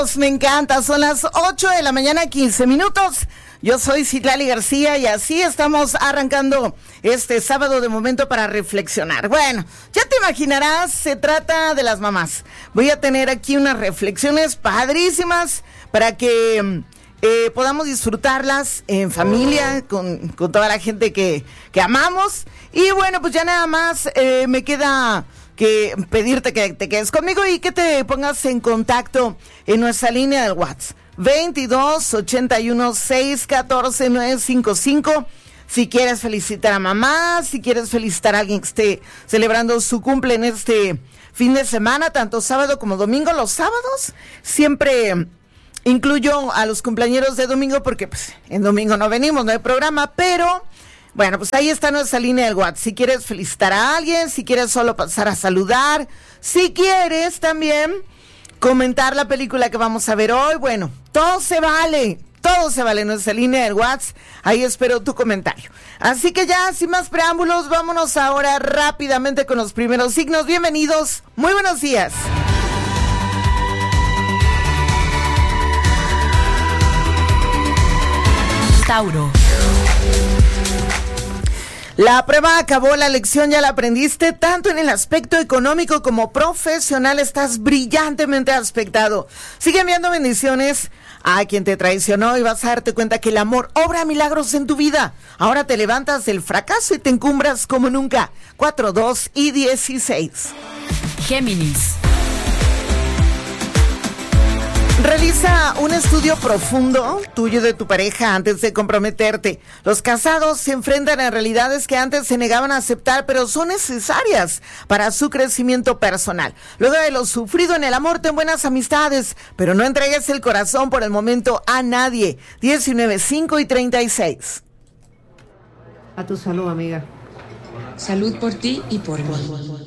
Me encanta, son las 8 de la mañana, 15 minutos. Yo soy Citlali García y así estamos arrancando este sábado de momento para reflexionar. Bueno, ya te imaginarás, se trata de las mamás. Voy a tener aquí unas reflexiones padrísimas para que podamos disfrutarlas en familia, con toda la gente que amamos. Y bueno, pues ya nada más me queda que pedirte que te quedes conmigo y que te pongas en contacto en nuestra línea del WhatsApp 22 81 614 955. Si quieres felicitar a mamá, si quieres felicitar a alguien que esté celebrando su cumple en este fin de semana, tanto sábado como domingo. Los sábados siempre incluyo a los cumpleañeros de domingo porque pues en domingo no venimos, no hay programa, pero bueno, pues ahí está nuestra línea del WhatsApp. Si quieres felicitar a alguien, si quieres solo pasar a saludar, si quieres también comentar la película que vamos a ver hoy, bueno, todo se vale en nuestra línea del WhatsApp. Ahí espero tu comentario. Así que ya, sin más preámbulos, vámonos ahora rápidamente con los primeros signos. Bienvenidos, muy buenos días. Tauro. La prueba acabó, la lección ya la aprendiste, tanto en el aspecto económico como profesional estás brillantemente aspectado. Sigue enviando bendiciones a quien te traicionó y vas a darte cuenta que el amor obra milagros en tu vida. Ahora te levantas del fracaso y te encumbras como nunca. 4, 2 y 16. Géminis. Realiza un estudio profundo tuyo y de tu pareja antes de comprometerte. Los casados se enfrentan a realidades que antes se negaban a aceptar, pero son necesarias para su crecimiento personal. Luego de lo sufrido en el amor, ten buenas amistades, pero no entregues el corazón por el momento a nadie. 19, 5 y 36. A tu salud, amiga. Salud por ti y por mí.